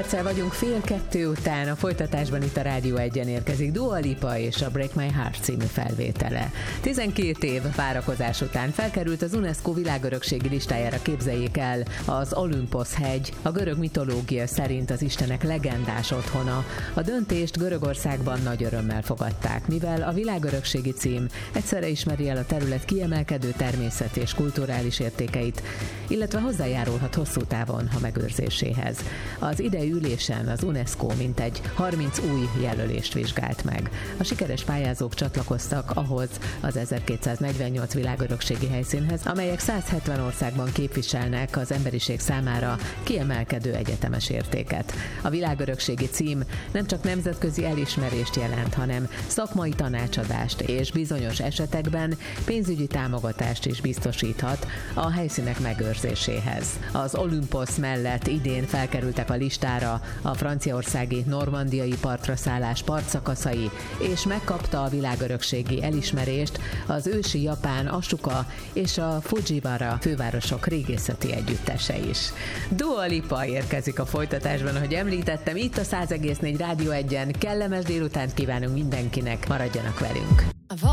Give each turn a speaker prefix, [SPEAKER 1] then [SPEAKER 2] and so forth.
[SPEAKER 1] perccel vagyunk 1:30 után, a folytatásban itt a Rádió 1-en érkezik Dua Lipa és a Break My Heart című felvétele. 12 év várakozás után felkerült az UNESCO világörökségi listájára, képzeljék el, az Olimposz-hegy, a görög mitológia szerint az istenek legendás otthona. A döntést Görögországban nagy örömmel fogadták, mivel a világörökségi cím egyszerre ismeri el a terület kiemelkedő természet és kulturális értékeit, illetve hozzájárulhat hosszú távon a megőrzéséhez. Az idei ülésen az UNESCO mintegy 30 új jelölést vizsgált meg. A sikeres pályázók csatlakoztak ahhoz az 1248 világörökségi helyszínhez, amelyek 170 országban képviselnek az emberiség számára kiemelkedő egyetemes értéket. A világörökségi cím nem csak nemzetközi elismerést jelent, hanem szakmai tanácsadást és bizonyos esetekben pénzügyi támogatást is biztosíthat a helyszínek megőrzéséhez. Az Olimposz mellett idén felkerültek a listára a franciaországi normandiai partra szállás partszakaszai, és megkapta a világörökségi elismerést az ősi japán Asuka és a Fujiwara fővárosok régészeti együttese is. Dua Lipa érkezik a folytatásban, ahogy említettem, itt a 100,4 Rádió 1-en. Kellemes délutánt kívánunk mindenkinek, maradjanak velünk!